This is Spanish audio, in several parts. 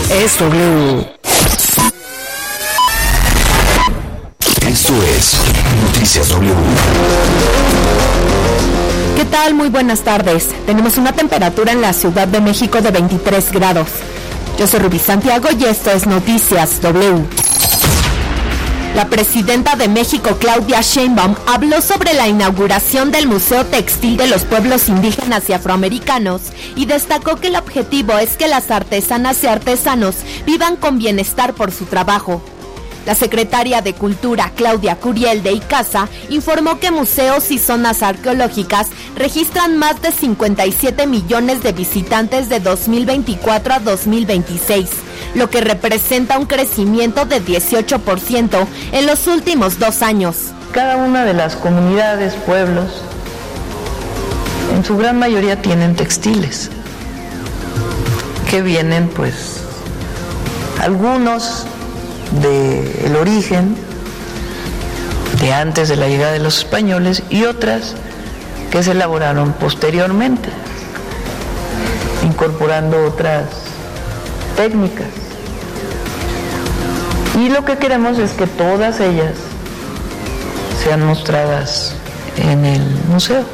es W. Esto es Noticias W. ¿Qué tal? Muy buenas tardes. Tenemos una temperatura en la Ciudad de México de 23 grados. Yo soy Rubí Santiago y esto es Noticias W. La presidenta de México, Claudia Sheinbaum, habló sobre la inauguración del Museo Textil de los Pueblos Indígenas y Afroamericanos y destacó que el objetivo es que las artesanas y artesanos vivan con bienestar por su trabajo. La secretaria de Cultura, Claudia Curiel de Icaza, informó que museos y zonas arqueológicas registran más de 57 millones de visitantes de 2024 a 2026, lo que representa un crecimiento de 18% en los últimos 2 años. Cada una de las comunidades, pueblos, en su gran mayoría tienen textiles, que vienen pues algunos del origen de antes de la llegada de los españoles y otras que se elaboraron posteriormente, incorporando otras técnicas. Y lo que queremos es que todas ellas sean mostradas en el museo.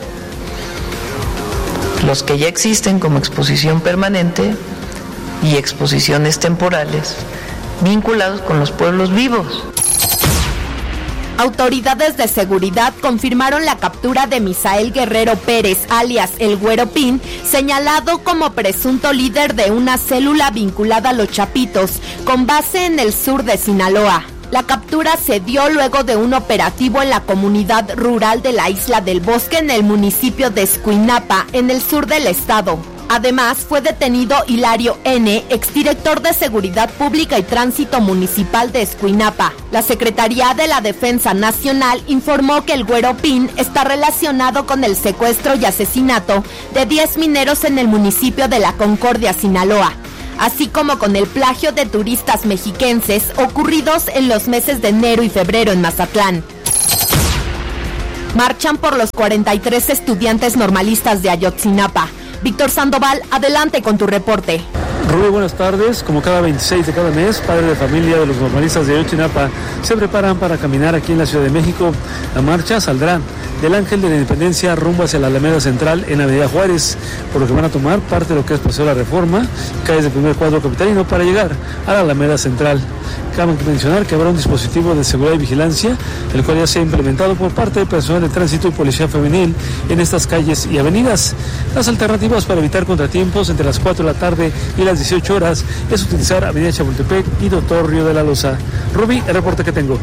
Los que ya existen como exposición permanente y exposiciones temporales vinculados con los pueblos vivos. Autoridades de seguridad confirmaron la captura de Misael Guerrero Pérez, alias El Güero Pin, señalado como presunto líder de una célula vinculada a los Chapitos, con base en el sur de Sinaloa. La captura se dio luego de un operativo en la comunidad rural de la Isla del Bosque en el municipio de Escuinapa, en el sur del estado. Además, fue detenido Hilario N., exdirector de Seguridad Pública y Tránsito Municipal de Escuinapa. La Secretaría de la Defensa Nacional informó que el Güero Pin está relacionado con el secuestro y asesinato de 10 mineros en el municipio de La Concordia, Sinaloa, así como con el plagio de turistas mexiquenses ocurridos en los meses de enero y febrero en Mazatlán. Marchan por los 43 estudiantes normalistas de Ayotzinapa. Víctor Sandoval, adelante con tu reporte. Rubí, buenas tardes. Como cada 26 de cada mes, padres de familia de los normalistas de Ayotzinapa se preparan para caminar aquí en la Ciudad de México. La marcha saldrá del Ángel de la Independencia rumbo hacia la Alameda Central en Avenida Juárez, por lo que van a tomar parte de lo que es Paseo de la Reforma, calles del primer cuadro capitalino para llegar a la Alameda Central. Cabe mencionar que habrá un dispositivo de seguridad y vigilancia, el cual ya se ha implementado por parte del personal de tránsito y policía femenil en estas calles y avenidas. Las alternativas para evitar contratiempos entre las 4 de la tarde y las 18 horas es utilizar Avenida Chapultepec y Doctor Río de la Loza. Rubí, el reporte que tengo.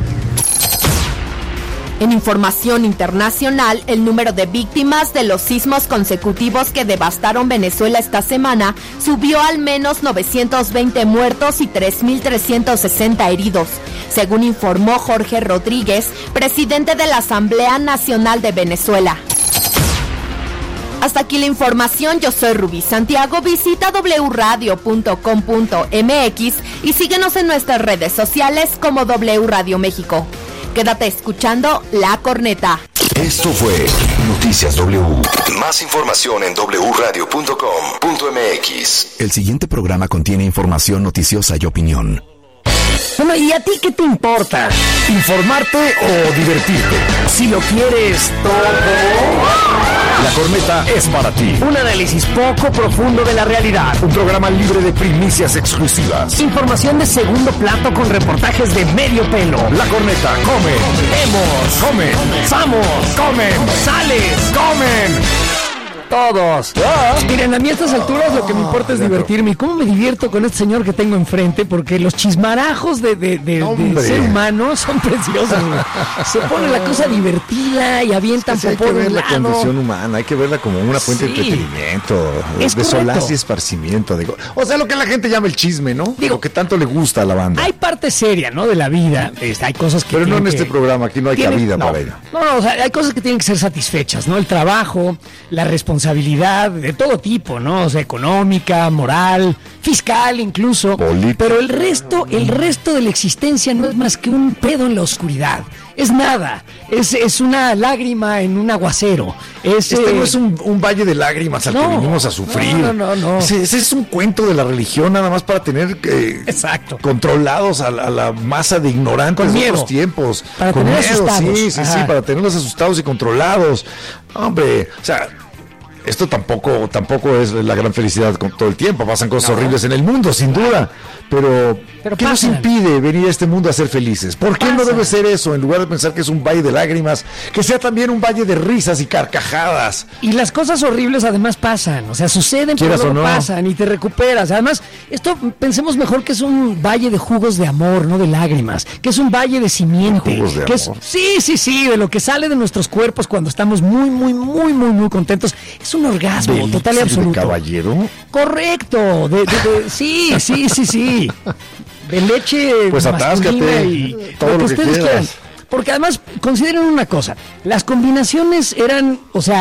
En información internacional, el número de víctimas de los sismos consecutivos que devastaron Venezuela esta semana subió al menos 920 muertos y 3.360 heridos, según informó Jorge Rodríguez, presidente de la Asamblea Nacional de Venezuela. Hasta aquí la información, yo soy Rubí Santiago, visita wradio.com.mx y síguenos en nuestras redes sociales como W Radio México. Quédate escuchando La Corneta. Esto fue Noticias W. Más información en wradio.com.mx. El siguiente programa contiene información noticiosa y opinión. Bueno, ¿y a ti qué te importa? ¿Informarte o divertirte? Si lo quieres todo, La Corneta es para ti. Un análisis poco profundo de la realidad. Un programa libre de primicias exclusivas. Información de segundo plato con reportajes de medio pelo. La Corneta, come, vemos, comen, vamos, comen, sales, comen. Todos. Miren, a mí a estas alturas lo que me importa es divertirme. ¿Y cómo me divierto con este señor que tengo enfrente? Porque los chismarajos de ser humano son preciosos. Se pone la cosa divertida y avientan popó de un lado. Hay que ver la condición humana, hay que verla como una fuente de entretenimiento, de solaz y esparcimiento. O sea, lo que la gente llama el chisme, ¿no? Lo que tanto le gusta a la banda. Hay parte seria, ¿no? De la vida. Hay cosas que... Pero no en este programa, aquí no hay cabida para ello. No, o sea, hay cosas que tienen que ser satisfechas, ¿no? El trabajo, la responsabilidad responsabilidad de todo tipo, ¿no? O sea, económica, moral, fiscal incluso. Política. Pero el resto de la existencia no es más que un pedo en la oscuridad. Es nada, es una lágrima en un aguacero. No es un valle de lágrimas al que vinimos a sufrir. No. Ese es un cuento de la religión nada más para tener exacto, controlados a la masa de ignorantes de otros tiempos. Para con tener miedo, asustados. Sí, para tenerlos asustados y controlados. Hombre, o sea, esto tampoco es la gran felicidad con todo el tiempo. Pasan cosas horribles en el mundo, sin duda. Pero ¿qué nos impide venir a este mundo a ser felices? ¿Por qué no debe ser eso? En lugar de pensar que es un valle de lágrimas, que sea también un valle de risas y carcajadas. Y las cosas horribles además pasan, o sea, suceden, pero luego pasan y te recuperas. Además, esto pensemos mejor que es un valle de jugos de amor, no de lágrimas, que es un valle de simiente. ¿Jugos de amor? Sí, de lo que sale de nuestros cuerpos cuando estamos muy contentos. Es un orgasmo total y absoluto. ¿De caballero? Correcto, sí. De leche, pues atáscate y todo lo que ustedes quieran. Porque además, consideren una cosa, las combinaciones eran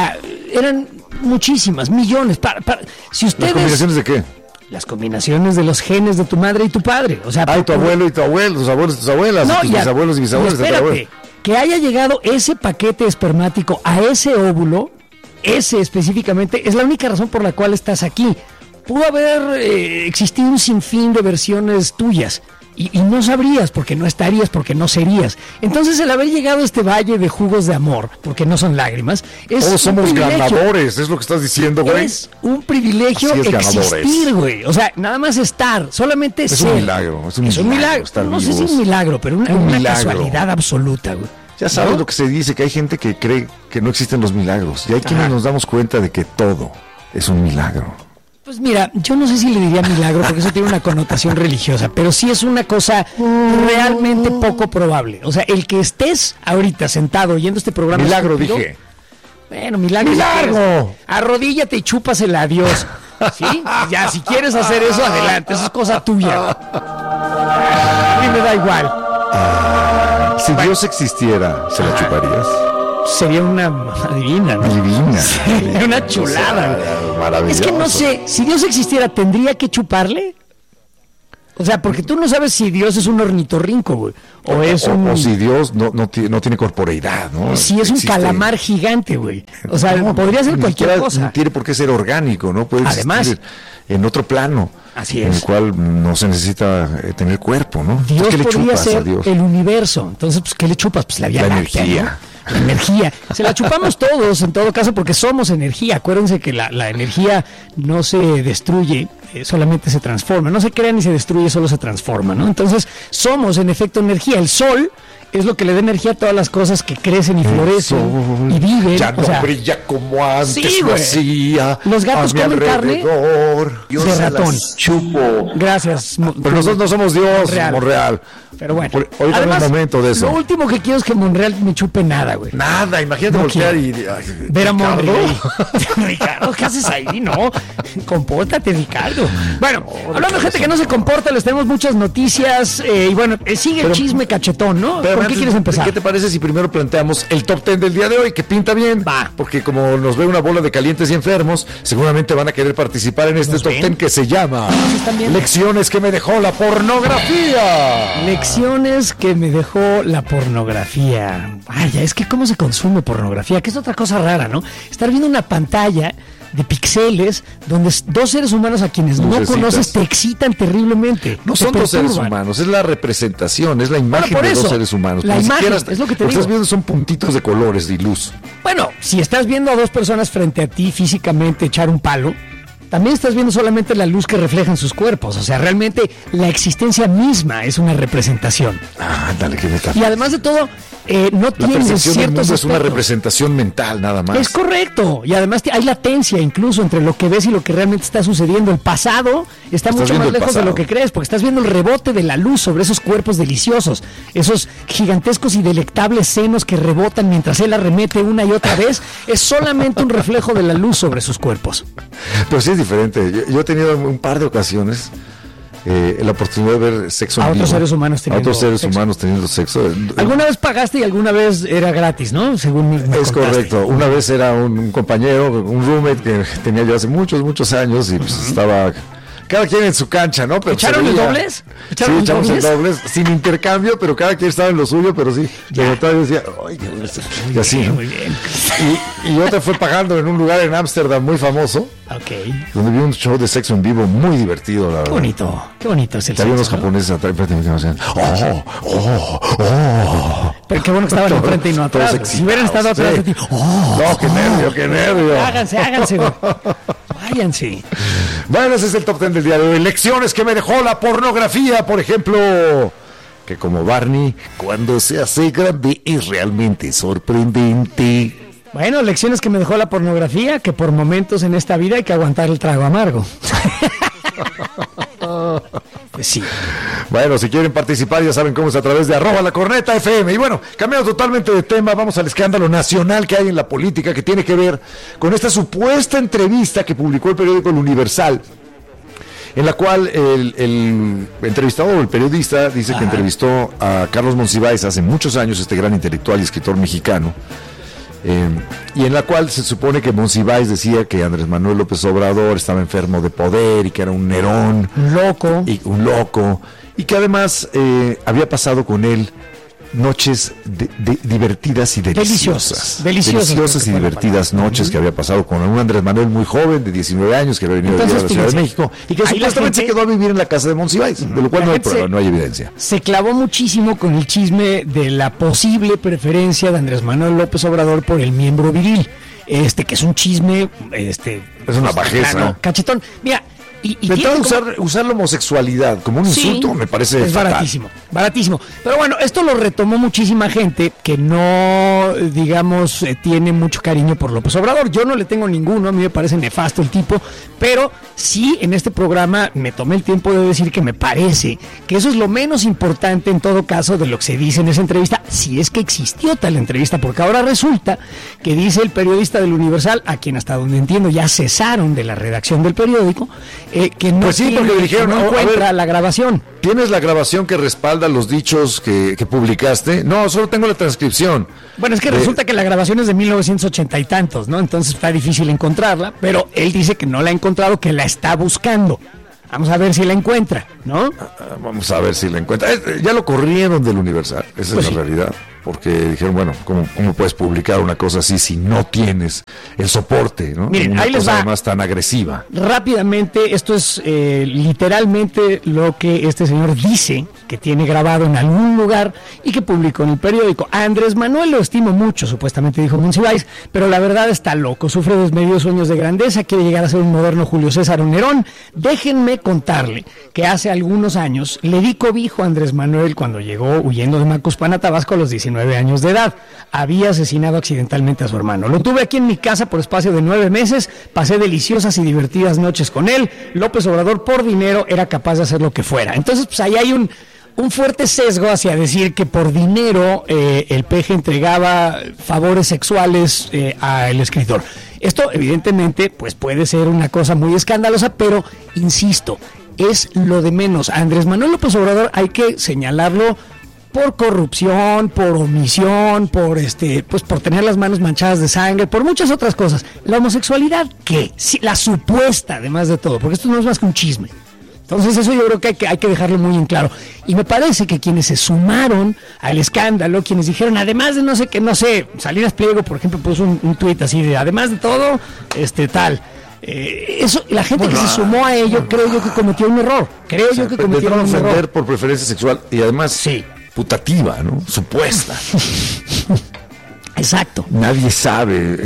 muchísimas, millones. Si ustedes, ¿las combinaciones de qué? Las combinaciones de los genes de tu madre y tu padre. O sea, tu abuelo y tu abuelo, tus abuelos y tus abuelas, tus bisabuelos y bisabuelos. Espérate, que haya llegado ese paquete espermático a ese óvulo, ese específicamente, es la única razón por la cual estás aquí. Pudo haber existido un sinfín de versiones tuyas y no sabrías, porque no estarías, porque no serías. Entonces el haber llegado a este valle de jugos de amor, porque no son lágrimas, es todos somos ganadores, es lo que estás diciendo, güey. Es un privilegio existir, güey. O sea, nada más estar, solamente ser. Es un milagro. No sé si es un milagro, pero una casualidad absoluta, güey. Ya sabes lo que se dice, que hay gente que cree que no existen los milagros. Y hay quienes nos damos cuenta de que todo es un milagro. Pues mira, yo no sé si le diría milagro, porque eso tiene una connotación religiosa, pero sí es una cosa realmente poco probable. O sea, el que estés ahorita sentado oyendo este programa... Milagro, estúpido, dije. Bueno, milagro. Arrodíllate y chúpasela a Dios. ¿Sí? Ya, si quieres hacer eso, adelante. Eso es cosa tuya. A mí me da igual. Si Dios existiera, ¿se la chuparías? Sería una divina, ¿no? Divina. Sería una chulada. Maravilloso. Es que no sé, si Dios existiera, ¿tendría que chuparle? O sea, porque tú no sabes si Dios es un ornitorrinco, güey. O si Dios no tiene corporeidad, ¿no? Si es un calamar gigante, güey. O sea, podría ser cualquier cosa. No tiene por qué ser orgánico, ¿no? Puede existir en otro plano. Así es. En el cual no se necesita tener cuerpo, ¿no? Dios ¿qué le podría chupas a ser Dios? El universo. Entonces, pues, ¿qué le chupas? Pues la Vía Láctea, energía. ¿no? La energía. Se la chupamos todos, en todo caso, porque somos energía. Acuérdense que la energía no se destruye, solamente se transforma. No se crea ni se destruye, solo se transforma, ¿no? Entonces, somos en efecto energía. El sol es lo que le da energía a todas las cosas que crecen y florecen y viven. Ya no brilla como antes, sí, lo hacía. Los gatos comen carne de ratón. Chupo. Gracias. Pero nosotros no somos Dios, Monreal. Pero bueno, ahorita no es el momento de eso. Lo último que quiero es que Monreal me chupe nada, güey. Nada, imagínate voltear y ver a Monreal. Ricardo, ¿qué haces ahí? No, compórtate, Ricardo. Bueno, hablando de gente que no se comporta, les tenemos muchas noticias y bueno, sigue el chisme cachetón, ¿no? ¿Por qué quieres empezar? ¿Qué te parece si primero planteamos el top 10 del día de hoy, que pinta bien? Va. Porque como nos ve una bola de calientes y enfermos, seguramente van a querer participar en este top 10 que se llama Lecciones que me dejó la pornografía. Lecciones que me dejó la pornografía. Vaya, es que cómo se consume pornografía, que es otra cosa rara, ¿no? Estar viendo una pantalla de píxeles donde dos seres humanos a quienes no conoces te excitan terriblemente. No son dos seres humanos, es la representación, es la imagen de dos seres humanos. La imagen, es lo que te digo. Estás viendo son puntitos de colores y luz. Bueno, si estás viendo a dos personas frente a ti físicamente echar un palo, también estás viendo solamente la luz que reflejan sus cuerpos. O sea, realmente la existencia misma es una representación. Dale, qué metafórico. Y además de todo, no tienes ciertos del mundo aspectos. Es una representación mental, nada más. Es correcto. Y además hay latencia incluso entre lo que ves y lo que realmente está sucediendo. El pasado está mucho más lejos de lo que crees, porque estás viendo el rebote de la luz sobre esos cuerpos deliciosos, esos gigantescos y delectables senos que rebotan mientras él arremete una y otra vez. Es solamente un reflejo de la luz sobre sus cuerpos. Pero sí es diferente. Yo he tenido un par de ocasiones la oportunidad de ver sexo en vivo. Otros seres humanos teniendo sexo. ¿Alguna vez pagaste y alguna vez era gratis, no? Según me contaste. Correcto. Una vez era un compañero, un roommate que tenía yo hace muchos años y pues estaba... Cada quien en su cancha, ¿no? Pero ¿echaron el dobles? Sí, echamos el dobles, sin intercambio, pero cada quien estaba en lo suyo, pero sí. De verdad decía, ay, y así, ¿no? Muy bien. Y otra fue pagando en un lugar en Ámsterdam muy famoso. Ok. Donde vi un show de sexo en vivo muy divertido, la verdad. Qué bonito es el sexo. Había unos japoneses atrás, enfrente y me decían, Pero qué bueno que estaban enfrente y no atrás. Si hubieran estado atrás de ti, no, qué nervio. Háganse, güey. Váyanse. Bueno, ese es el top 10 del día de hoy. Lecciones que me dejó la pornografía, por ejemplo, que como Barney, cuando se hace grande es realmente sorprendente. Bueno, lecciones que me dejó la pornografía, que por momentos en esta vida hay que aguantar el trago amargo. Pues sí. Bueno, si quieren participar ya saben cómo es, a través de @lacornetafm. Y bueno, cambiando totalmente de tema, vamos al escándalo nacional que hay en la política, que tiene que ver con esta supuesta entrevista que publicó el periódico El Universal, en la cual el entrevistador, el periodista, dice que entrevistó a Carlos Monsiváis hace muchos años, este gran intelectual y escritor mexicano, y en la cual se supone que Monsiváis decía que Andrés Manuel López Obrador estaba enfermo de poder y que era un Nerón, un loco, y que además había pasado con él noches divertidas y deliciosas y divertidas noches que había pasado con un Andrés Manuel muy joven, de 19 años, que había venido a la Ciudad de México, y que supuestamente se quedó a vivir en la casa de Monsiváis, de lo cual no hay evidencia. Se clavó muchísimo con el chisme de la posible preferencia de Andrés Manuel López Obrador por el miembro viril, que es un chisme, es una bajeza, cachetón. Mira, y de usar la homosexualidad como un insulto me parece es fatal. Baratísimo. Pero bueno, esto lo retomó muchísima gente que no, digamos, tiene mucho cariño por López Obrador. Yo no le tengo ninguno, a mí me parece nefasto el tipo, pero sí en este programa me tomé el tiempo de decir que me parece que eso es lo menos importante en todo caso de lo que se dice en esa entrevista, si es que existió tal entrevista, porque ahora resulta que dice el periodista del Universal, a quien hasta donde entiendo ya cesaron de la redacción del periódico, que no, pues sí, porque le dijeron, no encuentra la grabación. ¿Tienes la grabación que respalda los dichos que publicaste? No, solo tengo la transcripción. Bueno, es que resulta que la grabación es de 1980 y tantos, ¿no? Entonces está difícil encontrarla, pero él dice que no la ha encontrado, que la está buscando. Vamos a ver si la encuentra, ¿no? Vamos a ver si la encuentra. Ya lo corrieron del Universal, esa pues es la realidad. Porque dijeron, bueno, ¿cómo puedes publicar una cosa así si no tienes el soporte, ¿no? Miren, una ahí les cosa va. Además tan agresiva. Rápidamente, esto es literalmente lo que este señor dice que tiene grabado en algún lugar y que publicó en el periódico. A Andrés Manuel lo estimo mucho, supuestamente dijo Monsiváis, pero la verdad está loco, sufre desmedidos sueños de grandeza, quiere llegar a ser un moderno Julio César o Nerón. Déjenme contarle que hace algunos años le di cobijo a Andrés Manuel cuando llegó huyendo de Macuspana, Tabasco, a los 19 años de edad. Había asesinado accidentalmente a su hermano. Lo tuve aquí en mi casa por espacio de 9 meses, pasé deliciosas y divertidas noches con él. López Obrador, por dinero, era capaz de hacer lo que fuera. Entonces, pues ahí hay un fuerte sesgo hacia decir que por dinero el peje entregaba favores sexuales al escritor. Esto, evidentemente, pues puede ser una cosa muy escandalosa, pero, insisto, es lo de menos. A Andrés Manuel López Obrador hay que señalarlo por corrupción, por omisión, por pues por tener las manos manchadas de sangre, por muchas otras cosas. La homosexualidad, ¿qué? Sí, la supuesta, además de todo, porque esto no es más que un chisme. Entonces eso yo creo que hay que dejarlo muy en claro. Y me parece que quienes se sumaron al escándalo, quienes dijeron, además de no sé, Salinas Pliego, por ejemplo, puso un tuit así de, además de todo, tal. Eso, la gente que se sumó a ello, creo yo que cometió un error. Cometieron un error. Ofender por preferencia sexual y además putativa, ¿no? Supuesta. Exacto. Nadie sabe.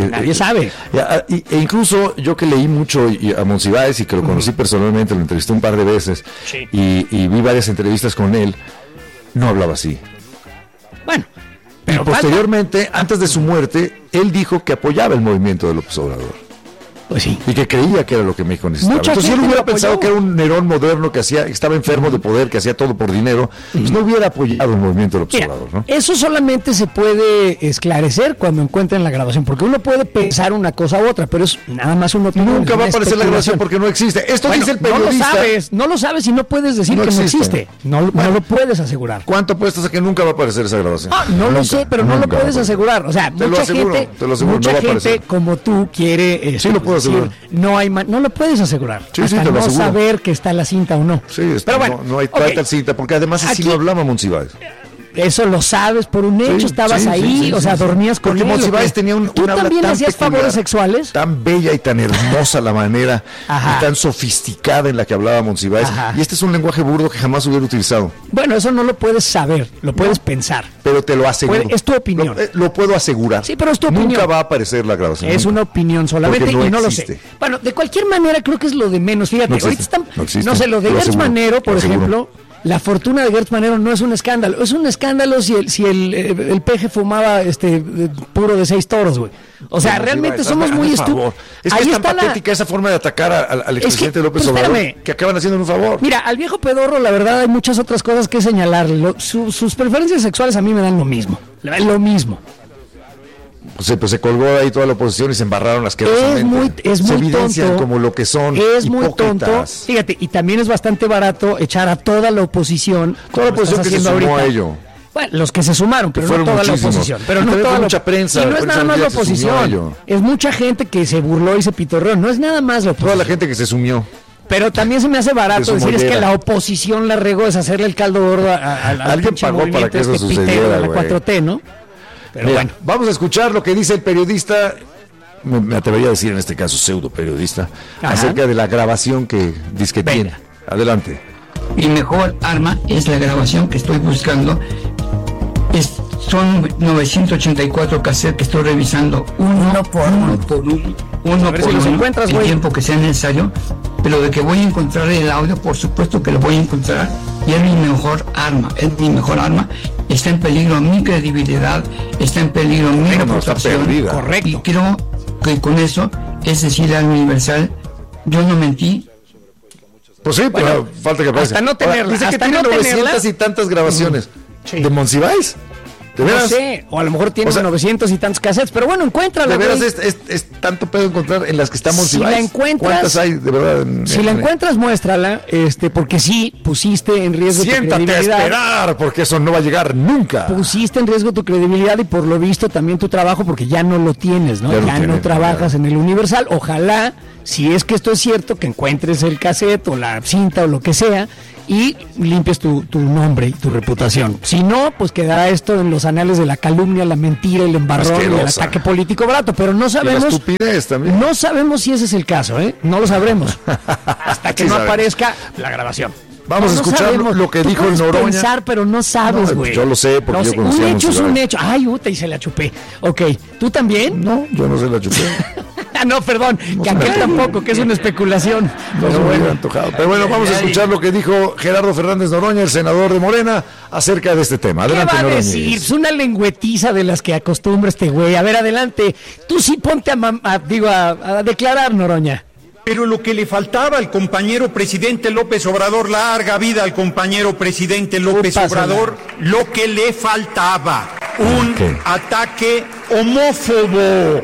E incluso yo que leí mucho a Monsiváis y que lo conocí personalmente, lo entrevisté un par de veces y vi varias entrevistas con él, no hablaba así. Bueno, pero posteriormente, antes de su muerte, él dijo que apoyaba el movimiento de López Obrador. Pues sí. Y que creía que era lo que México necesitaba. Mucha Entonces, si él gente hubiera lo pensado apoyó. que era un Nerón moderno que estaba enfermo de poder, que hacía todo por dinero, pues no hubiera apoyado el movimiento del Mira, observador, ¿no? eso solamente se puede esclarecer cuando encuentren la grabación, porque uno puede pensar una cosa u otra, pero es nada más una opinión. Nunca va a aparecer la grabación porque no existe. Esto Bueno, dice el periodista. no lo sabes y no puedes decir No que no existe. existe. No lo puedes asegurar. ¿Cuánto apuestas a que nunca va a aparecer esa grabación? No lo Nunca, sé, pero no lo nunca va a puedes aparecer. asegurar. O sea, Te lo mucha aseguro, gente, te lo aseguro, mucha no va a gente aparecer. como tú quiere Sí, lo puedo decir, asegurar. no lo puedes asegurar. Sí, hasta te lo no aseguro. saber que está la cinta o no. Sí, pero bueno, no hay ok, tal cinta, porque además así Aquí- no hablaba Monsiváis. eso lo sabes por un hecho, Sí, estabas sí, ahí, sí, o sí, sea, sí. dormías con Porque él. Monsiváis ¿o qué? tenía ¿Tú una habla también tan hacías peculiar, favores sexuales? tan bella y tan hermosa la manera Ajá. y tan sofisticada en la que hablaba Monsiváis. Ajá. Y este es un lenguaje burdo que jamás hubiera utilizado, Bueno, eso no lo puedes saber, lo puedes pensar. pero te lo aseguro. Es tu opinión. Lo puedo asegurar. Sí, pero es tu Nunca opinión. va a aparecer la grabación. Es nunca. una opinión solamente Porque no y no lo existe. sé. Bueno, de cualquier manera creo que es lo de menos. Fíjate, No existe, ahorita están, no existe. no sé, lo de Te lo Gertz aseguro, Manero, por te lo aseguro. ejemplo, la fortuna de Gertz Manero no es un escándalo. Es un escándalo si el peje fumaba puro de 6 toros, güey. O sea, Pero, realmente Monsiváis, somos hazme muy favor. estúpidos. Es que es tan patética esa forma de atacar al expresidente López pero Obrador espérame. que acaban haciendo un favor. Mira, al viejo pedorro, la verdad, hay muchas otras cosas que señalarle. Sus preferencias sexuales a mí me dan lo mismo. Lo mismo. Pues se colgó ahí toda la oposición y se embarraron asquerosamente. Es se muy evidencian tonto. como lo que son. Es muy hipócritas. tonto. Fíjate, y también es bastante barato echar a toda la oposición. Toda la como oposición estás que se haciendo sumó ahorita. a ello. Bueno, los que se sumaron, pero no fueron toda muchísimos. la oposición. Pero Y no también toda fue la mucha prensa, Y no la es prensa nada más la del día que se sumó a ello. oposición. Es mucha gente que se burló y se pitorreó. No es nada más la Toda la oposición. gente que se sumió. Pero también se me hace De barato su decir es que mollera. la oposición la regó, es hacerle el caldo gordo al Alguien pinche pagó para movimiento que eso pitero sucediera, de la güey. 4T, ¿no? Pero Mira, bueno. vamos a escuchar lo que dice el periodista, me atrevería a decir en este caso pseudo periodista, Ajá. acerca de la grabación que dice que tiene. Adelante. Mi mejor arma es la grabación que estoy buscando. Son 984 cassettes que estoy revisando uno por uno. A ver si los encuentras, el güey. tiempo que sea necesario. Pero de que voy a encontrar el audio, por supuesto que lo voy a encontrar. Y es mi mejor arma. Está en peligro mi credibilidad, está en peligro mi No, está reputación. perdida. Correcto. Y creo que con eso es decirle al Universal, yo no mentí. Pues sí, pero falta que aparezca. hasta no tenerla, Dice que hasta tiene no 900 tenerla. y tantas grabaciones. Sí. ¿De Monsiváis? ¿De No veras? sé, o a lo mejor tiene O sea, 900 y tantos cassettes, pero bueno, encuéntrala. ¿De veras güey. es tanto pedo encontrar en las que está Si Monsiváis? la encuentras- ¿Cuántas hay de verdad? Si la encuentras, muéstrala, porque sí pusiste en riesgo tu Siéntate a credibilidad. esperar, porque eso no va a llegar nunca. Pusiste en riesgo tu credibilidad y por lo visto también tu trabajo, porque ya no lo tienes, ¿no? Ya Ya, lo tiene, no trabajas claro. en el Universal. Ojalá, si es que esto es cierto, que encuentres el cassette o la cinta o lo que sea y limpies tu nombre y tu reputación. Si no, pues quedará esto en los anales de la calumnia, la mentira, el embarrón y el Asquerosa. ataque político barato. Pero no Y la sabemos. estupidez también. No sabemos si ese es el caso, ¿eh? No lo sabremos. Hasta que Sí no sabemos. aparezca la grabación. Vamos a escuchar sabemos. lo que Tú dijo puedes Noroña. pensar, pero no sabes, No, güey. yo lo sé, porque yo conocía Un a hecho es un Monsiváis. hecho. Ay, y se la chupé. Ok, ¿tú también? No, yo no se la chupé. Ah, no, perdón, que aquel tampoco, que es una especulación. No Pero se me bueno. hubiera antojado. Pero bueno, vamos a escuchar lo que dijo Gerardo Fernández Noroña, el senador de Morena, acerca de este tema. ¿Qué Adelante, va a Noroña. decir? Es una lengüetiza de las que acostumbra este güey. A ver, adelante. Tú sí ponte a declarar, Noroña. Pero lo que le faltaba al compañero presidente López Obrador, larga vida al compañero presidente López pásala. Obrador, lo que le faltaba, un ¿Qué? ataque homófobo.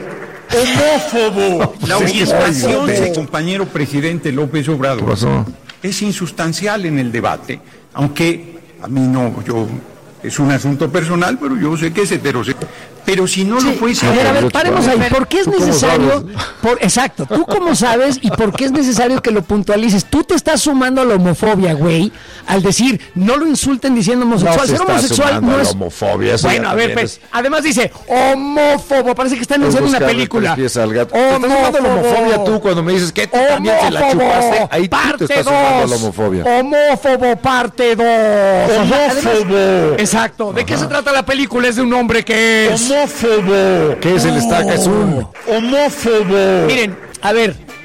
La pues es que orientación soy- del compañero presidente López ¿Qué Obrador pasó? es insustancial en el debate, aunque a mí no, es un asunto personal, pero yo sé que es heterosexual. Pero si no lo fuese, A ver, yo te paremos puedo- ahí. ¿Por qué es ¿Tú cómo necesario? sabes? Exacto, ¿tú cómo sabes y por qué es necesario que lo puntualices? Tú te estás sumando a la homofobia, güey, al decir, no lo insulten diciendo homosexual. No se Ser está homosexual sumando no a la es... homofobia, eso Bueno, ya a ver, también pues, además dice, homófobo, parece que está anunciando una buscarle película. tres pies al gato. Te estás sumando a la homofobia tú cuando me dices que tú también se la chupaste. Ahí tú te estás sumando a la homofobia. Homófobo, parte 2. homófobo, Exacto. ¿De qué se trata la película? Es de un hombre que es... homófobo, ¿Qué es el estaca? Es un... homófobo. Miren, a ver,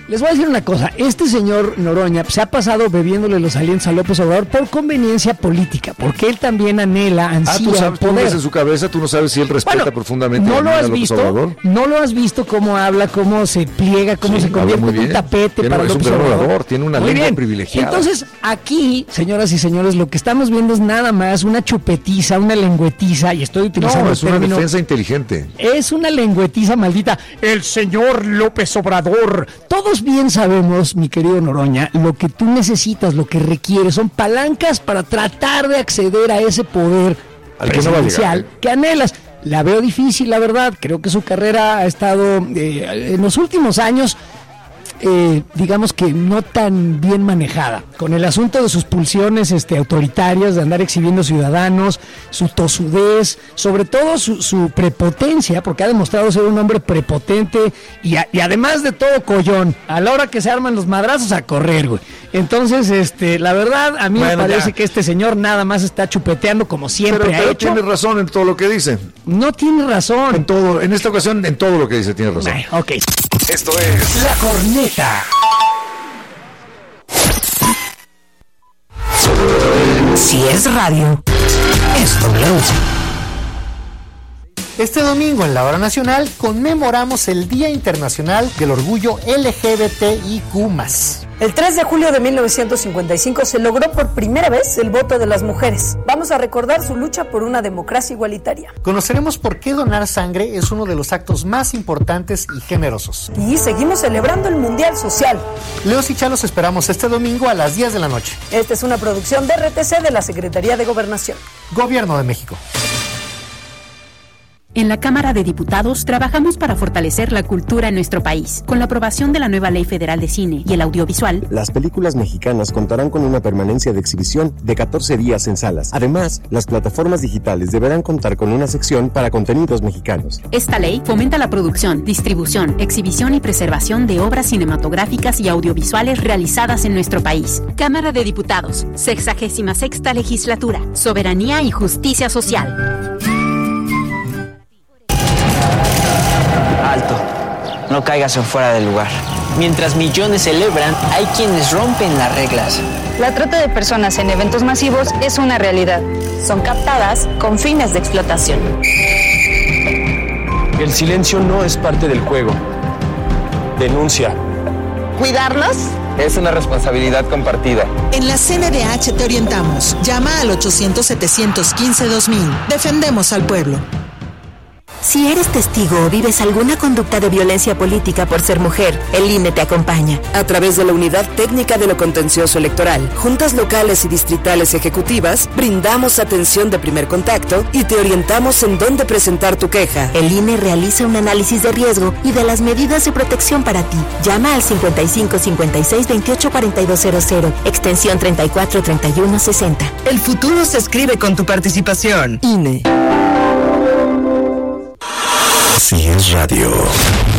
Les voy a decir una cosa, este señor Noroña se ha pasado bebiéndole los alientos a López Obrador por conveniencia política, porque él también ansía tú sabes, poder. Tú ves en su cabeza, tú no sabes si él respeta profundamente ¿no lo has a López visto? Obrador. ¿No lo has visto cómo habla, cómo se pliega, cómo se convierte en un tapete para López Obrador? Tiene una lengua privilegiada. Entonces, aquí, señoras y señores, lo que estamos viendo es nada más una chupetiza, una lengüetiza, y estoy utilizando es una defensa inteligente. Es una lengüetiza maldita. El señor López Obrador. Todos bien sabemos, mi querido Noroña, lo que tú necesitas, lo que requieres, son palancas para tratar de acceder a ese poder presidencial que anhelas. La veo difícil, la verdad. Creo que su carrera ha estado en los últimos años, digamos que no tan bien manejada, con el asunto de sus pulsiones autoritarias, de andar exhibiendo ciudadanos, su tosudez, sobre todo su prepotencia, porque ha demostrado ser un hombre prepotente y además de todo collón, a la hora que se arman los madrazos a correr, güey. Entonces, la verdad, a mí me parece que este señor nada más está chupeteando como siempre ha hecho. Tiene razón en todo lo que dice. No tiene razón. En todo, en esta ocasión, en todo lo que dice tiene razón. Ok. Esto es La Corneta. Si es radio, es W. Este domingo en la Hora Nacional conmemoramos el Día Internacional del Orgullo LGBTIQ+. El 3 de julio de 1955 se logró por primera vez el voto de las mujeres. Vamos a recordar su lucha por una democracia igualitaria. Conoceremos por qué donar sangre es uno de los actos más importantes y generosos. Y seguimos celebrando el Mundial Social. Leos y Cha los esperamos este domingo a las 10 de la noche. Esta es una producción de RTC de la Secretaría de Gobernación. Gobierno de México. En la Cámara de Diputados trabajamos para fortalecer la cultura en nuestro país. Con la aprobación de la nueva Ley Federal de Cine y el Audiovisual, las películas mexicanas contarán con una permanencia de exhibición de 14 días en salas. Además, las plataformas digitales deberán contar con una sección para contenidos mexicanos. Esta ley fomenta la producción, distribución, exhibición y preservación de obras cinematográficas y audiovisuales realizadas en nuestro país. Cámara de Diputados, 66ª Legislatura, Soberanía y Justicia Social. Alto, no caigas en fuera del lugar. Mientras millones celebran, hay quienes rompen las reglas. La trata de personas en eventos masivos es una realidad. Son captadas con fines de explotación. El silencio no es parte del juego. Denuncia. ¿Cuidarnos? Es una responsabilidad compartida. En la CNDH te orientamos. Llama al 800-715-2000. Defendemos al pueblo. Si eres testigo o vives alguna conducta de violencia política por ser mujer, el INE te acompaña. A través de la Unidad Técnica de lo Contencioso Electoral, juntas locales y distritales ejecutivas, brindamos atención de primer contacto y te orientamos en dónde presentar tu queja. El INE realiza un análisis de riesgo y de las medidas de protección para ti. Llama al 55 56 28 4200, extensión 34 31 60. El futuro se escribe con tu participación. INE. Si es radio.